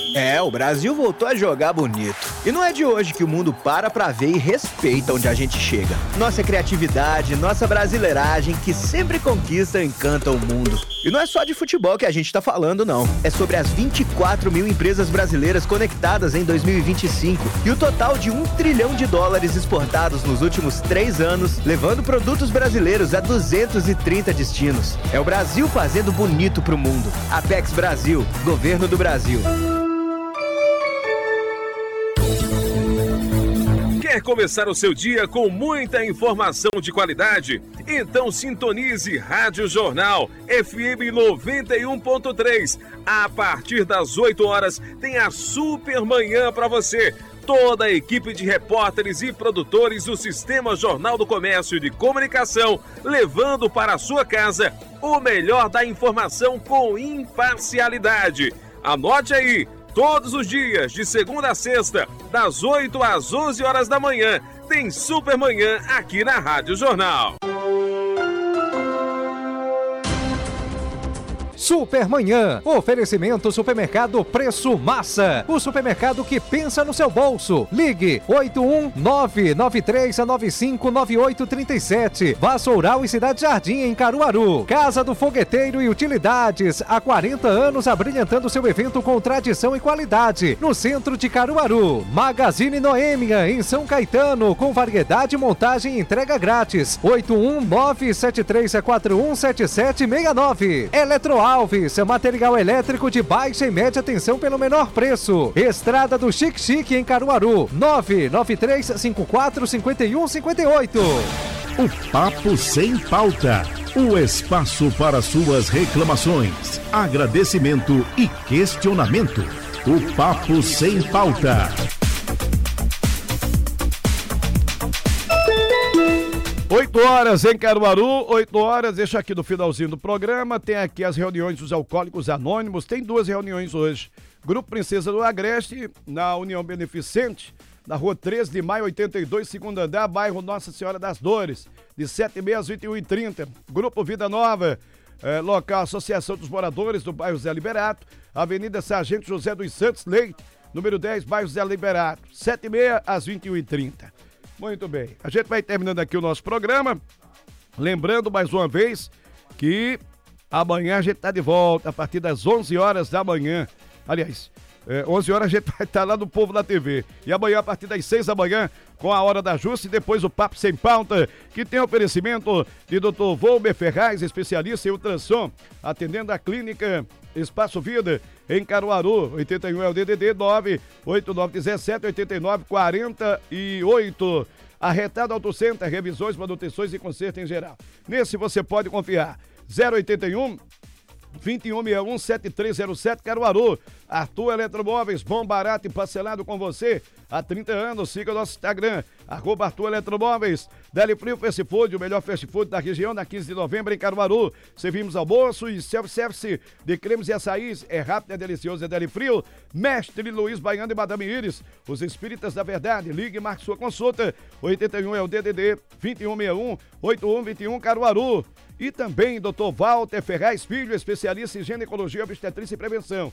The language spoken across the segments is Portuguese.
O Brasil voltou a jogar bonito. E não é de hoje que o mundo para pra ver e respeita onde a gente chega. Nossa criatividade, nossa brasileiragem, que sempre conquista e encanta o mundo. E não é só de futebol que a gente tá falando, não. É sobre as 24 mil empresas brasileiras conectadas em 2025 e o total de $1 trilhão exportados nos últimos 3 anos, levando produtos brasileiros a 230 destinos. É o Brasil fazendo bonito pro mundo. Apex Brasil, Governo do Brasil. Quer começar o seu dia com muita informação de qualidade? Então sintonize Rádio Jornal FM 91.3. A partir das 8 horas tem a Super Manhã para você. Toda a equipe de repórteres e produtores do Sistema Jornal do Comércio e de Comunicação, levando para a sua casa o melhor da informação com imparcialidade. Anote aí! Todos os dias, de segunda a sexta, das 8 às 11 horas da manhã, tem Super Manhã aqui na Rádio Jornal. Supermanhã, oferecimento Supermercado Preço Massa, o supermercado que pensa no seu bolso. Ligue 81993959837, Vassoural e Cidade Jardim em Caruaru. Casa do Fogueteiro e Utilidades, há 40 anos abrilhantando seu evento com tradição e qualidade, no centro de Caruaru. Magazine Noêmia em São Caetano, com variedade, montagem e entrega grátis. 81973417769. Eletroalves, material elétrico de baixa e média tensão pelo menor preço. Estrada do Chique Chique em Caruaru, 993545158. O Papo Sem Pauta, o espaço para suas reclamações, agradecimento e questionamento. O Papo Sem Pauta. 8 horas em Caruaru, 8 horas, deixa aqui no finalzinho do programa, tem aqui as reuniões dos Alcoólicos Anônimos, tem 2 reuniões hoje. Grupo Princesa do Agreste, na União Beneficente, na rua 13 de maio, 82, segundo andar, bairro Nossa Senhora das Dores, de 7h30 às 21h30. Grupo Vida Nova, local Associação dos Moradores do bairro Zé Liberato, Avenida Sargento José dos Santos Leite, número 10, bairro Zé Liberato, 7h30 às 21h30. Muito bem, a gente vai terminando aqui o nosso programa, lembrando mais uma vez que amanhã a gente está de volta a partir das 11 horas da manhã, aliás, 11 horas a gente vai estar lá no Povo da TV, e amanhã a partir das 6 da manhã com a Hora da Justa e depois o Papo Sem Pauta, que tem oferecimento de Dr. Volber Ferraz, especialista em ultrassom, atendendo a clínica Espaço Vida, em Caruaru. 81 é o DDD 989178948. Arretado Auto Center, revisões, manutenções e conserto em geral. Nesse você pode confiar. 081 2161-7307 Caruaru. Arthur Eletromóveis, bom, barato e parcelado com você há 30 anos. Siga o nosso Instagram, @Arthur Eletromóveis. Deli Frio Fast Food, o melhor fast food da região, na 15 de novembro em Caruaru. Servimos almoço e self-service de cremes e açaís. É rápido, é delicioso, é Deli Frio. Mestre Luiz Baiano e Madame Iris, os espíritas da verdade. Ligue e marque sua consulta. 81 é o DDD 2161-8121 Caruaru. E também Dr. Walter Ferraz Filho, especialista em ginecologia, obstetrícia e prevenção.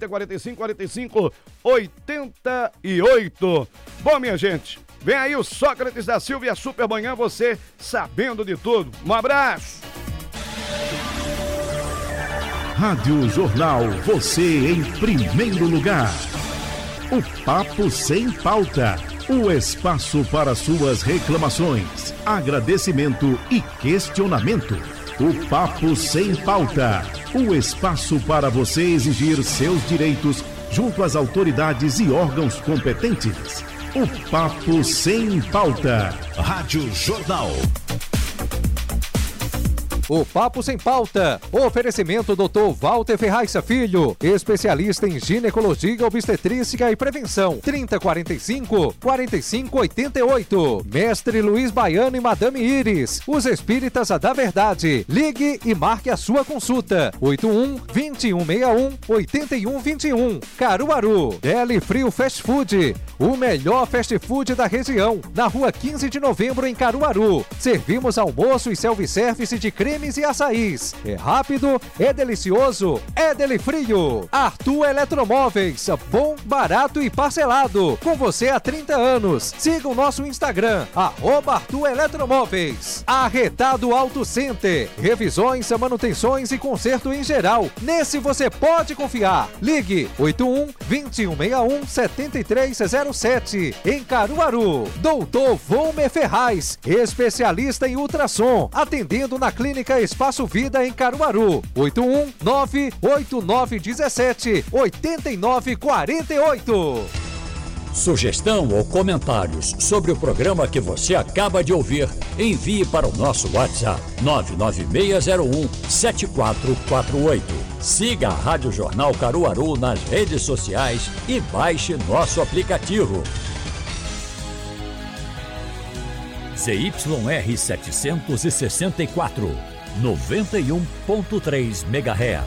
3045-45-88. Bom, minha gente, vem aí o Sócrates da Silva e a Supermanhã, você sabendo de tudo. Um abraço. Rádio Jornal, você em primeiro lugar. O Papo Sem Pauta, o espaço para suas reclamações, agradecimento e questionamento. O Papo Sem Pauta, o espaço para você exigir seus direitos junto às autoridades e órgãos competentes. O Papo Sem Pauta. Rádio Jornal. O Papo Sem Pauta, oferecimento Dr. Walter Ferraz Filho, especialista em ginecologia, obstetrícia e prevenção, 3045-4588. Mestre Luiz Baiano e Madame Iris, os espíritas da verdade. Ligue e marque a sua consulta, 81-2161-8121. Caruaru. Deli Frio Fast Food, o melhor fast food da região, na rua 15 de novembro em Caruaru. Servimos almoço e self-service de creme cremes e açaís. É rápido, é delicioso, é Delifrio. Arthur Eletromóveis, bom, barato e parcelado. Com você há 30 anos. Siga o nosso Instagram, @Arthur Eletromóveis. Arretado Auto Center. Revisões, manutenções e conserto em geral. Nesse você pode confiar. Ligue 81-2161-7307. Em Caruaru. Doutor Volmer Ferraz, especialista em ultrassom. Atendendo na Clínica Espaço Vida em Caruaru. 81-98917-8948. Sugestão ou comentários sobre o programa que você acaba de ouvir, envie para o nosso WhatsApp 99601-7448. Siga a Rádio Jornal Caruaru nas redes sociais e baixe nosso aplicativo. ZYR 764, 91.3 MHz.